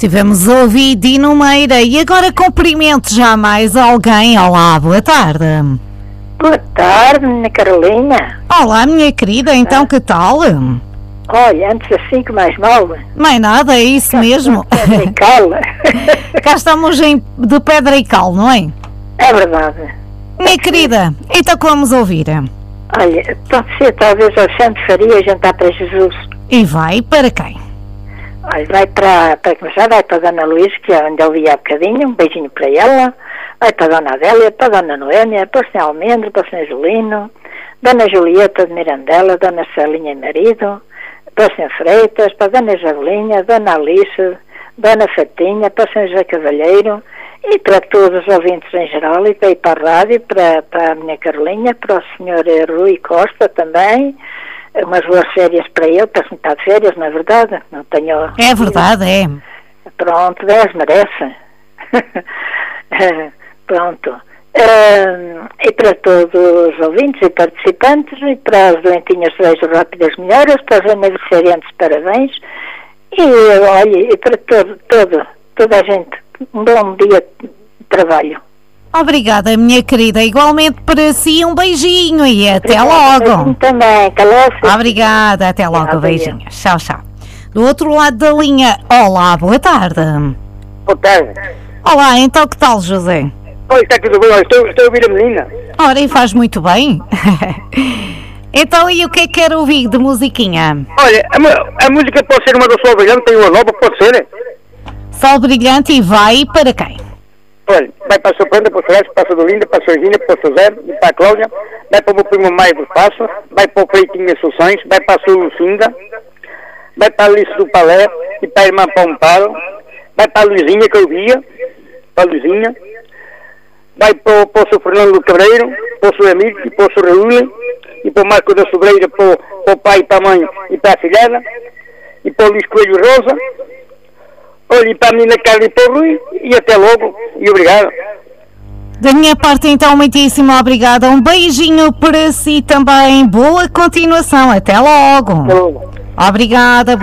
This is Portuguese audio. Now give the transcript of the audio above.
Estivemos a ouvir Dino Meira e agora cumprimento já mais alguém. Olá, boa tarde. Boa tarde, minha Carolina. Olá, minha querida, então que tal? Olha, antes assim que mais mal. Mais nada, é isso mesmo. Pedra e cal. Cá estamos de pedra e cal, não é? É verdade. Minha querida, então que vamos ouvir? Olha, pode ser talvez ao Santo Faria jantar para Jesus. E vai para quem? Olha, vai para começar, vai para a Dona Luísa, que é onde eu vi há bocadinho, um beijinho para ela. Vai para a Dona Adélia, para a Dona Noémia, para o Sr. Almendro, para o Sr. Julino, Dona Julieta de Mirandela, Dona Celinha e marido, para o Sr. Freitas, para a Dona Javelinha, Dona Alice, Dona Fatinha, para o Sr. José Cavalheiro e para todos os ouvintes em geral e para ir para a rádio, para a minha Carolinha, para o Sr. Rui Costa também. Umas boas férias para ele, parece-me que está de férias, não é verdade? Não tenho... É verdade, é. Pronto, 10 merece. Pronto. E para todos os ouvintes e participantes, e para as doentinhas desejo rápidas melhoras, para os aniversariantes parabéns, e olha, e para toda a gente, um bom dia de trabalho. Obrigada, minha querida. Igualmente para si, um beijinho e até Obrigada, logo. Também, calou-se. Obrigada, até logo, beijinhos. Tchau, tchau. Do outro lado da linha, olá, boa tarde. Boa tarde. Olá, então que tal, José? Oi, está tudo bem, estou a ouvir a menina. Ora, e faz muito bem. Então, e o que é que quer ouvir de musiquinha? Olha, a música pode ser uma do Sol Brilhante, tem uma nova, pode ser? Sol Brilhante e vai para quem? Olha, vai para a Sopranda, para o Celeste, para a Sodolinda, para a Sorginha, para o José, para a Cláudia, vai para o meu primo Maio do Passo, vai para o Freitinho Assunções, vai para a Sulucinda, vai para a Alice do Palé e para a irmã Pomparo, vai para a Luizinha, que eu via, para a Luizinha, vai para o Sr. Fernando do Cabreiro, para o Sr. Emílio, para o Sr. Raul, e para o Marco da Sobreira, para o pai e para a mãe e para a filhada, e para o Luís Coelho Rosa, olha, e para a menina Carla e para o Rui, e até logo, e obrigado. Da minha parte, então, muitíssimo obrigada. Um beijinho para si também. Boa continuação. Até logo. Até logo. Obrigada.